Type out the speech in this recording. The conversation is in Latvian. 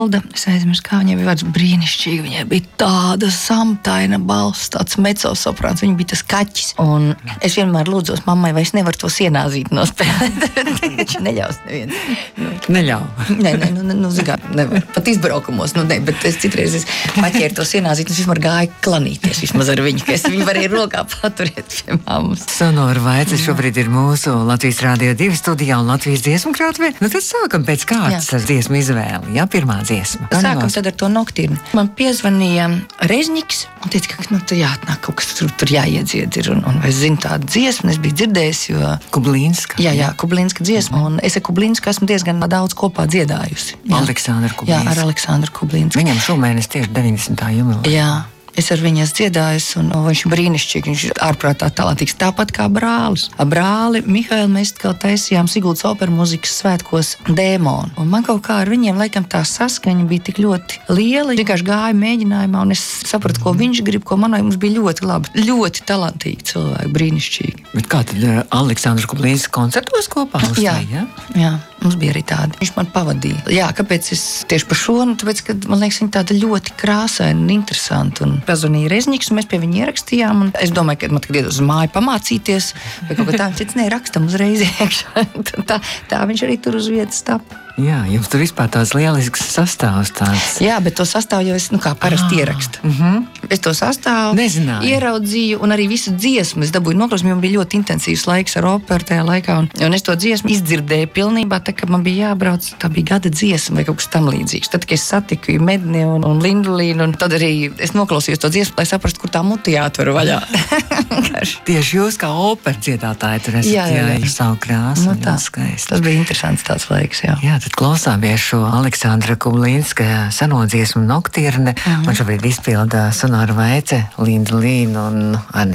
Es aizmirsu, kā viņai bija vārds brīnišķīgi. Viņai bija tāda samtaina balss, tāds mezzosoprāns. Viņa bija tas kaķis. Un es vienmēr lūdzos mammai, vai es nevaru to sienāzīt nospēlēt. Viņš neļaus neviens. Neļauj. Nē, nevar. Pat izbraukumos, bet es citreiz paķēru to sienāzīt, un es vismaz gāju klanīties vismaz ar viņu, ka es viņu varēju rokā paturēt pie mammas. Sonora Vaice šobrīd ir mūsu Latvijas Rādio 2 studijā un Latvijas dziesmu krātuvē. Tad sākam pēc kārtas dziesmu izvēli. Jā, pirmā dziesma. Sākam tad ar to noktirni. Man piezvanīja Rezņiks un teica, ka tur jāatnāk kaut kas tur jāiedzied ir. Un es zinu tādu dziesmu, es biju dzirdējis, jo... Kublīnska. Jā, Kublīnska dziesma. Un es ar Kublīnsku esmu diezgan daudz kopā dziedājusi. Aleksandru Kublīnsku. Jā, ar Aleksandru Kublīnsku. Viņam šomēnes tieši 90. jubileja. Jā. Es ar viņu esmu dziedājis, un viņš ir brīnišķīgi. Viņš ir ārprātā talantīgs, tāpat kā brālis. Ar brāli Mihailu mēs atkal taisījām Siguldas operas mūzikas svētkos Dēmonu. Un man kaut kā ar viņiem laikam tā saskaņa bija tik ļoti liela. Vienkārši gāja mēģinājumā, un es sapratu, ko viņš grib, ko manai. Mums bija ļoti labi, ļoti talantīgi cilvēki, brīnišķīgi. Bet kā tad Aleksandrs Kublīns koncertos kopā uzstāja? Jā, mums bija arī tādi. Viņš man pavadīja. Jā, kāpēc es tieši par šo? Tāpēc, ka man liekas, viņa tāda ļoti krāsaina un interesanta. Un pazvanīja Rezņiks, un mēs pie viņa ierakstījām. Es domāju, ka man tagad iet uz māju pamācīties, vai kaut kā tā. Viņš teica, rakstam uzreiz iekšā. Tā viņš arī tur uz vietas tapa. Jā, jums tur vispār tāds lielisks sastāvs tāds. Jā, bet to sastāvu jau es, kā parasti ierakstu. Es to sastāvu ieraudzīju, un arī visu dziesmu es dabūju noklausīt. Man bija ļoti intensīvs laiks ar operu tajā laikā, un es to dziesmu izdzirdēju pilnībā, tā kā man bija jābrauc, tā bija gada dziesma vai kaut kas tam līdzīgs. Tad, kad es satiku Medni un Lindulīnu, un tad arī es noklausījos to dziesmu, lai saprastu, kur tā muti jāatver vaļā. Tieši jūs kā opera dziedātāji tur esat ar savu krāsu. Tas bija interesants tāds laiks, jā. Jā, tad klausāmies šo Aleksandra Kublīnska seno dziesmu Noktirne. Un šobrīd izpilda Sonora Vaice, Linda Līna un